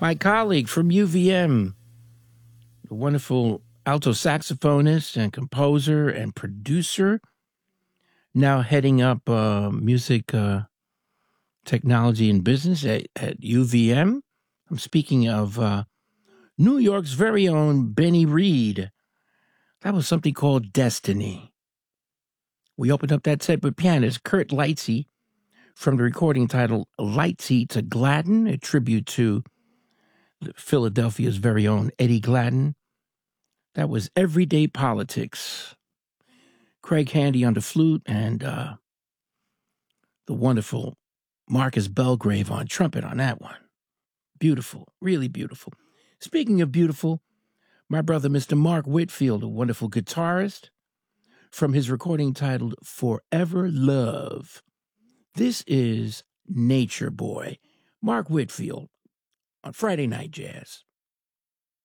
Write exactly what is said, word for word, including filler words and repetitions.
My colleague from U V M, the wonderful alto saxophonist and composer and producer, now heading up uh, music uh, technology and business at, at U V M. I'm speaking of uh, New York's very own Benny Reed. That was something called Destiny. We opened up that set with pianist Kurt Lightsey from the recording titled Lightsey to Gladden, a tribute to Philadelphia's very own Eddie Gladden. That was Everyday Politics. Craig Handy on the flute and uh, the wonderful Marcus Belgrave on trumpet on that one. Beautiful, really beautiful. Speaking of beautiful, my brother, Mister Mark Whitfield, a wonderful guitarist, from his recording titled Forever Love. This is Nature Boy, Mark Whitfield on Friday Night Jazz.